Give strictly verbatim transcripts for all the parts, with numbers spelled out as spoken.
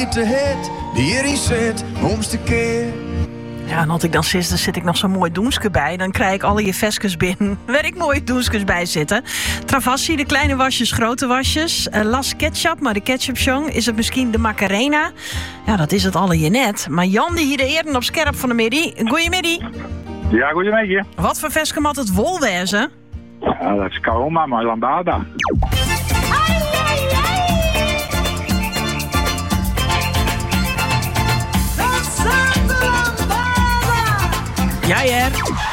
hier te het, die hierin zit, omste keer. Ja, en als ik dan zit, dan zit ik nog zo'n mooi doenske bij. Dan krijg ik alle je vestjes binnen. Waar ik mooie doenskes bij zitten. Travassi, de kleine wasjes, grote wasjes. Uh, Las Ketchup, maar de ketchup song. Is het misschien de Macarena? Ja, dat is het alle je net. Maar Jan, die hier de eerden op scherp van de middag. Goeiemiddag. Ja, goedemiddag. Wat voor vestje had het wol wezen? Ja, dat is Kaoma, maar Lambada. Ja, ja.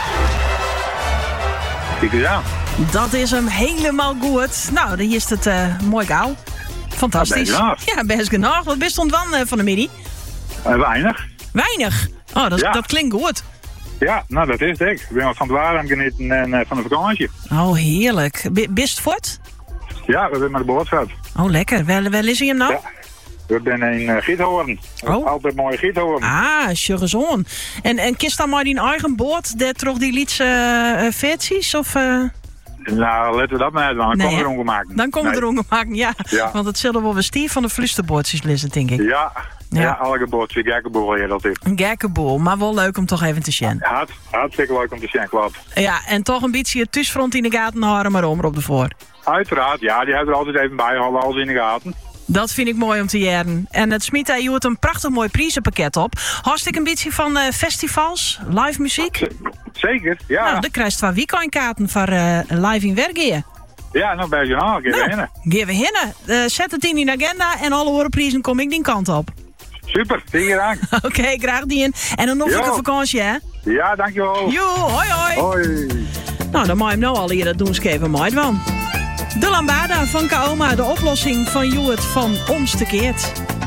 Kijk eens aan. Dat is hem helemaal goed. Nou, dan is het uh, mooi gauw. Fantastisch. Ja, best ja, best genoeg. Wat best ontwan uh, van de middag? Uh, weinig. Weinig? Oh, dat, ja. dat klinkt goed. Ja, nou dat is het. Ik ben wat van het waar aan het genieten en uh, van de vakantie. Oh, heerlijk. B- Bist voort? Ja, we zijn met de bootvaart. Oh, lekker. Wel, wel is hij hem nou? Ja. We zijn in uh, Giethoorn. Oh. Altijd mooie Giethoorn. Ah, suggezoon. En, en kist dan maar die eigen boot, dat toch die liedse uh, versies? Of... Uh... Nou, laten we dat maar uit, want dan nee, komen we er ongemaakt. Dan komen we nee. er ongemaakt, ja. ja. Want het zullen wel weer stief van de vlusterbootjes lezen, denk ik. Ja, ja. ja alle bootjes, gekkenboel hier dat is. Een gekkenboel, maar wel leuk om toch even te zien. Hart, hartstikke leuk om te zien, klopt. Ja, en toch een beetje het thuisfront in de gaten houden, maar om op de voor. Uiteraard, ja, die hebben er altijd even bij, houden alles in de gaten. Dat vind ik mooi om te jaren. En het smiet hij een prachtig mooi prijzenpakket op. Hartstikke een beetje van uh, festivals, live muziek. Z- zeker, ja. Nou, dan krijg je twee weekendkaarten voor uh, live in Wergeer. Ja, nou ben je nou, geef nou, we hinnen. Geef we hinnen. Uh, zet het in die agenda en alle horenprijzen kom ik die kant op. Super, zie je aan. Oké, okay, graag die. En dan nog een vakantie, hè? Ja, dankjewel. Jo, hoi hoi. Hoi. Nou, dan mag je hem nou al hier dat doen scheven, mooi van. De Lambada van Kaoma, de oplossing van Joet van Omstekeert.